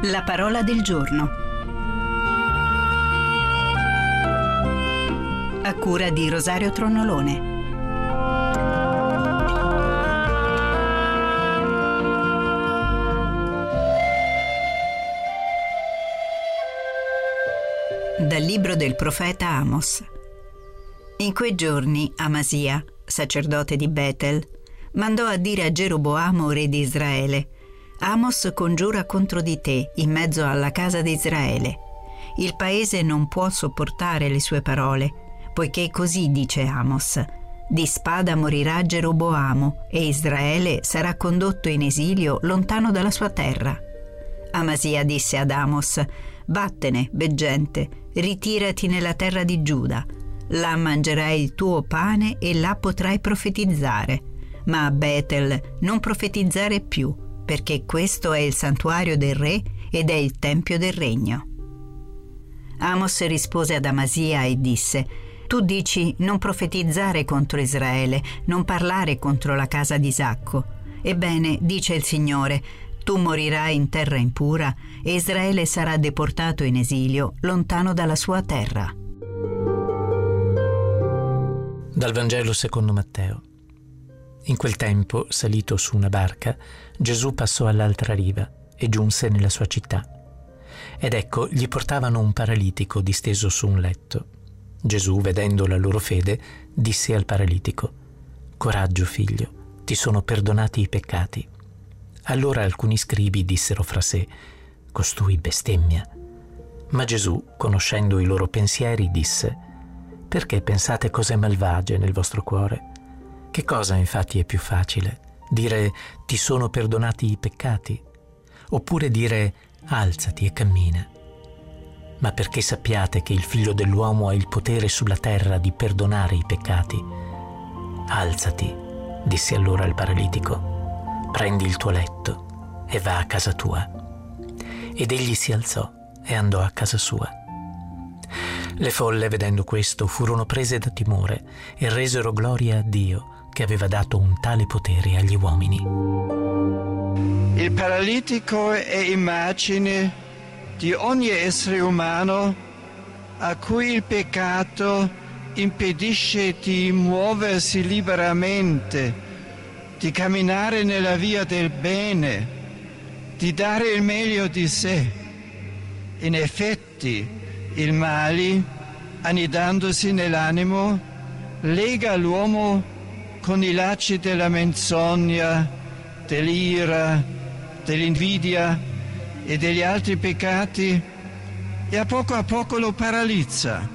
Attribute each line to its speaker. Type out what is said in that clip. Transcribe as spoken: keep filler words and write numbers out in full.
Speaker 1: La parola del giorno. A cura di Rosario Tronnolone. Dal libro del profeta Amos. In quei giorni Amasia, sacerdote di Betel, mandò a dire a Geroboamo, re di Israele: Amos congiura contro di te in mezzo alla casa di Israele. Il paese non può sopportare le sue parole, poiché così dice Amos: di spada morirà Geroboamo e Israele sarà condotto in esilio lontano dalla sua terra. Amasia disse ad Amos: vattene, veggente, ritirati nella terra di Giuda. Là mangerai il tuo pane e là potrai profetizzare, ma a Betel non profetizzare più, perché questo è il santuario del re ed è il tempio del regno. Amos rispose ad Amasia e disse: tu dici non profetizzare contro Israele, non parlare contro la casa di Isacco. Ebbene, dice il Signore, tu morirai in terra impura e Israele sarà deportato in esilio lontano dalla sua terra.
Speaker 2: Dal Vangelo secondo Matteo. In quel tempo, salito su una barca, Gesù passò all'altra riva e giunse nella sua città. Ed ecco, gli portavano un paralitico disteso su un letto. Gesù, vedendo la loro fede, disse al paralitico: coraggio, figlio, ti sono perdonati i peccati. Allora alcuni scribi dissero fra sé: costui bestemmia. Ma Gesù, conoscendo i loro pensieri, disse: perché pensate cose malvagie nel vostro cuore? Che cosa infatti è più facile? Dire ti sono perdonati i peccati? Oppure dire alzati e cammina? Ma perché sappiate che il Figlio dell'uomo ha il potere sulla terra di perdonare i peccati. Alzati, disse allora il paralitico, prendi il tuo letto e va a casa tua. Ed egli si alzò e andò a casa sua. Le folle, vedendo questo, furono prese da timore e resero gloria a Dio, che aveva dato un tale potere agli uomini.
Speaker 3: Il paralitico è immagine di ogni essere umano a cui il peccato impedisce di muoversi liberamente, di camminare nella via del bene, di dare il meglio di sé. In effetti, il male, annidandosi nell'animo, lega l'uomo con i lacci della menzogna, dell'ira, dell'invidia e degli altri peccati e a poco a poco lo paralizza.